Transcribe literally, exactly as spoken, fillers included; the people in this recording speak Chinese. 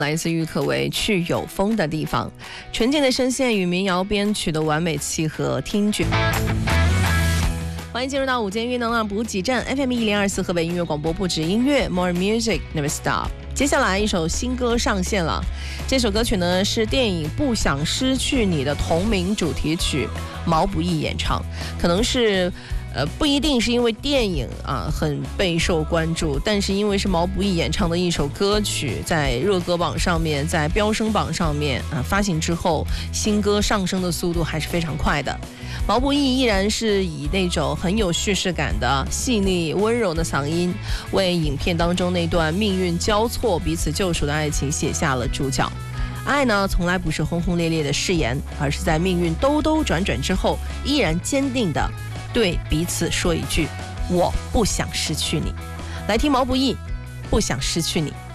来自郁可唯《去有风的地方》，纯净的声线与民谣编曲的完美契合，听觉。欢迎进入到午间音乐能量补给站 F M 一零二四河北音乐广播，不止音乐 More Music Never Stop。接下来一首新歌上线了，这首歌曲呢是电影《不想失去你》的同名主题曲，毛不易演唱。可能是呃不一定是因为电影啊很备受关注，但是因为是毛不易演唱的一首歌曲，在热歌榜上面，在飙升榜上面啊发行之后，新歌上升的速度还是非常快的。毛不易依然是以那种很有叙事感的细腻温柔的嗓音，为影片当中那段命运交错彼此救赎的爱情写下了主角。爱呢，从来不是轰轰烈烈的誓言，而是在命运兜兜转转之后，依然坚定的对彼此说一句：我不想失去你。来听毛不易《不想失去你》。